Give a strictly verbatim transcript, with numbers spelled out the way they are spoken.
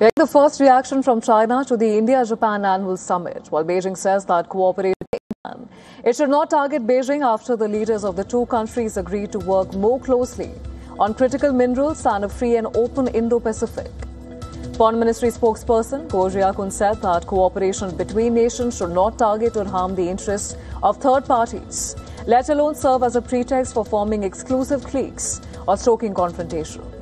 Getting the first reaction from China to the India-Japan annual summit, while Beijing says that cooperation can. It should not target Beijing after the leaders of the two countries agreed to work more closely on critical minerals and a free and open Indo-Pacific. Foreign Ministry spokesperson Goh Jiakun said that cooperation between nations should not target or harm the interests of third parties, let alone serve as a pretext for forming exclusive cliques or stoking confrontation.